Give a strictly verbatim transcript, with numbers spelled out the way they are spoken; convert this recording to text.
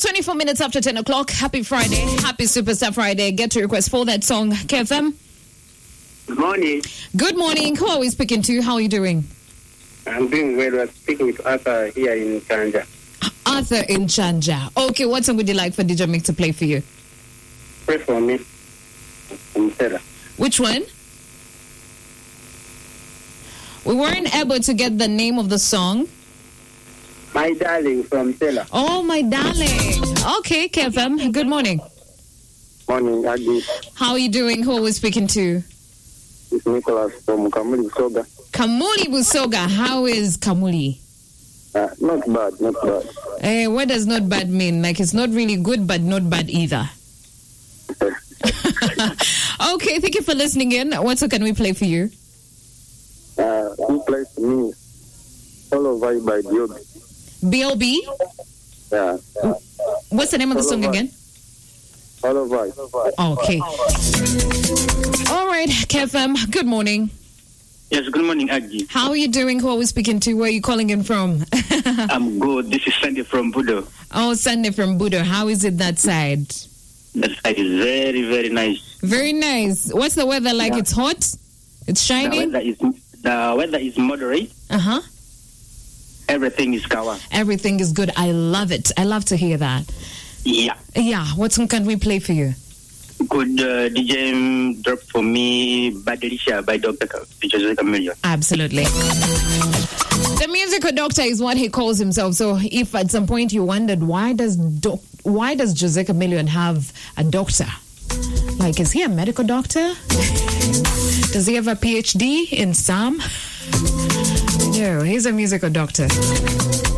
twenty-four minutes after ten o'clock. Happy Friday. Happy Superstar Friday. Get to request for that song. K F M. Good morning. Good morning. Who are we speaking to? How are you doing? I'm doing well. We're speaking with Arthur here in Chanja. Arthur in Chanja. Okay, what song would you like for D J Mick to play for you? Pray for me. From Stella. Which one? We weren't able to get the name of the song. My darling from Stella. Oh, my darling. Okay, K F M. Good morning. Morning, Adi. How are you doing? Who are we speaking to? It's Nicholas from Kamuli Busoga. Kamuli Busoga. How is Kamuli? Uh, not bad, not bad. Eh, what does not bad mean? Like it's not really good, but not bad either. Okay, thank you for listening in. What song can we play for you? Uh, who plays for me? Follow Vibe by Diobi. B L B? Yeah. What's the name of the song again? Follow Vibe. Okay. All right, K F M, good morning. Yes, good morning, Aggie. How are you doing? Who are we speaking to? Where are you calling in from? I'm good. This is Sandy from Budo. Oh, Sunday from Budo. How is it that side? That side is very, very nice. Very nice. What's the weather like? Yeah. It's hot? It's The shining? weather is the weather is moderate. Uh-huh. Everything is kawa. Everything is good. I love it. I love to hear that. Yeah. Yeah, what song can we play for you? Could uh, D J drop for me Badelisha by Doctor Jose Chameleon? Absolutely. The musical doctor is what he calls himself. So if at some point you wondered why does doc- why does Jose Chameleon have a doctor? Like, is he a medical doctor? Does he have a P H D in Psalm? No, he's a musical doctor.